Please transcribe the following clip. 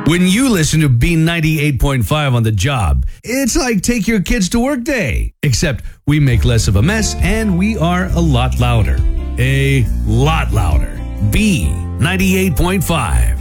When you listen to B98.5 on the job, it's like take your kids to work day. Except we make less of a mess and we are a lot louder. A lot louder. B98.5.